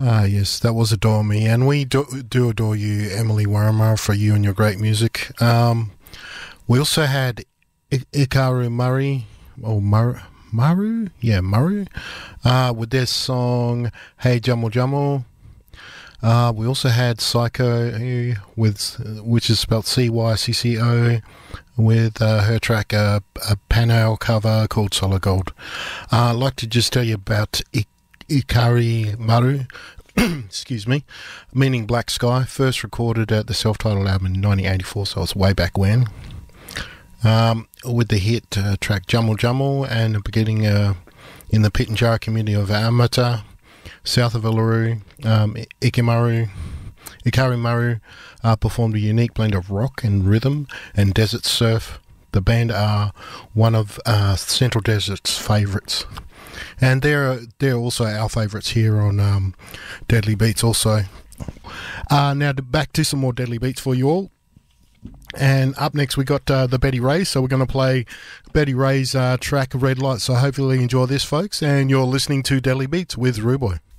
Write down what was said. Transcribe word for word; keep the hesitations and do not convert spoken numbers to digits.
Ah, yes, that was Adore Me, and we do, do adore you, Emily Warama, for you and your great music. Um, we also had I- Ikaru Murray, or Mur- Maru? Yeah, Maru, uh, with their song Hey Jumble Jumble. Uh, we also had Psycho, with which is spelled C Y C C O, with uh, her track, uh, a Panel cover called Solid Gold. Uh, I'd like to just tell you about I- Ikari Maru, excuse me, meaning Black Sky, first recorded at the self-titled album in nineteen eighty-four, so it's way back when, um, with the hit uh, track Jumble Jumble, and beginning uh, in the Pitjantjatjara community of Amata, south of Uluru. um, Ikimaru, Ikari Maru uh, performed a unique blend of rock and rhythm and desert surf. The band are one of uh, Central Desert's favourites. And they're they're also our favourites here on um, Deadly Beats also. Uh, now to, back to some more Deadly Beats for you all. And up next we got uh, the Betty Rays, so we're going to play Betty Ray's uh, track Red Light. So hopefully you enjoy this, folks, and you're listening to Deadly Beats with Ruboy.